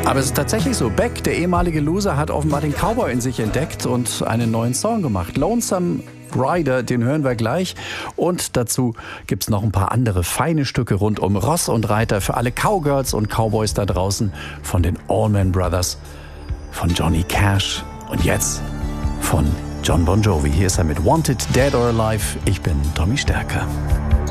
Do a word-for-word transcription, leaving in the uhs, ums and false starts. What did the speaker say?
Aber es ist tatsächlich so, Beck, der ehemalige Loser, hat offenbar den Cowboy in sich entdeckt und einen neuen Song gemacht. Lonesome Rider, den hören wir gleich. Und dazu gibt's noch ein paar andere feine Stücke rund um Ross und Reiter für alle Cowgirls und Cowboys da draußen von den Allman Brothers, von Johnny Cash und jetzt von John Bon Jovi. Hier ist er mit Wanted, Dead or Alive. Ich bin Tommy Stärker.